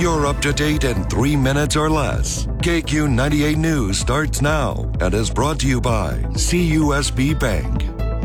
You're up to date in 3 minutes or less. KQ 98 News starts now and is brought to you by CUSB Bank.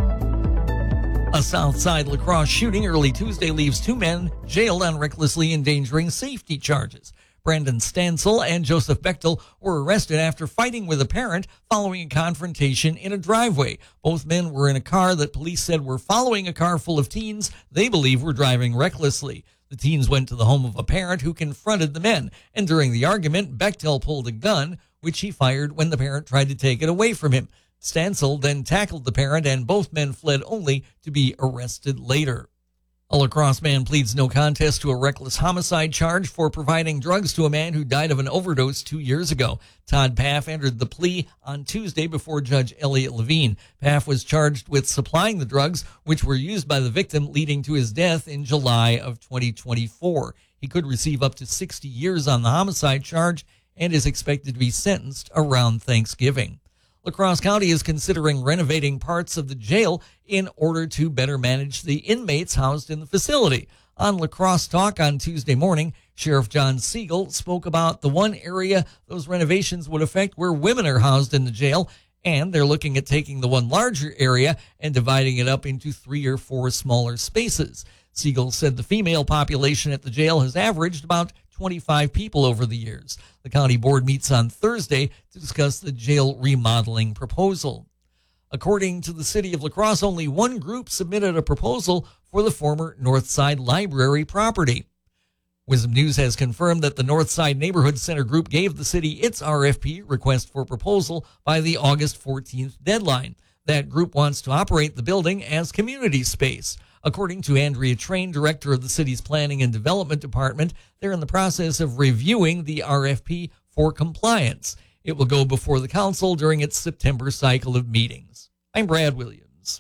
A Southside La Crosse shooting early Tuesday leaves 2 men jailed on recklessly endangering safety charges. Brandon Stansel and Joseph Bechtel were arrested after fighting with a parent following a confrontation in a driveway. Both men were in a car that police said were following a car full of teens they believe were driving recklessly. The teens went to the home of a parent who confronted the men, and during the argument, Bechtel pulled a gun, which he fired when the parent tried to take it away from him. Stansel then tackled the parent, and both men fled only to be arrested later. A La Crosse man pleads no contest to a reckless homicide charge for providing drugs to a man who died of an overdose 2 years ago. Todd Paff entered the plea on Tuesday before Judge Elliot Levine. Paff was charged with supplying the drugs which were used by the victim, leading to his death in July of 2024. He could receive up to 60 years on the homicide charge and is expected to be sentenced around Thanksgiving. La Crosse County is considering renovating parts of the jail in order to better manage the inmates housed in the facility. On La Crosse Talk on Tuesday morning, Sheriff John Siegel spoke about the one area those renovations would affect where women are housed in the jail, and they're looking at taking the one larger area and dividing it up into 3 or 4 smaller spaces. Siegel said the female population at the jail has averaged about 25 people over the years. The county board meets on Thursday to discuss the jail remodeling proposal. According to the city of La Crosse, only one group submitted a proposal for the former Northside Library property. Wisdom News has confirmed that the Northside Neighborhood Center group gave the city its RFP, request for proposal, by the August 14th deadline. That group wants to operate the building as community space. According to Andrea Train, director of the city's Planning and Development Department, they're in the process of reviewing the RFP for compliance. It will go before the council during its September cycle of meetings. I'm Brad Williams.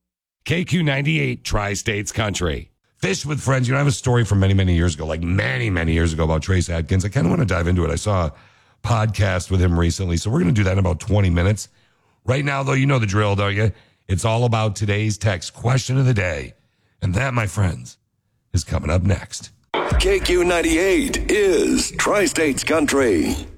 KQ 98, Tri-States Country. Fish with Friends. You know, I have a story from many years ago, like many years ago, about Trace Adkins. I kind of want to dive into it. I saw a podcast with him recently, so we're going to do that in about 20 minutes. Right now, though, you know the drill, don't you? It's all about today's text question of the day. And that, my friends, is coming up next. KQ 98 is Tri-States Country.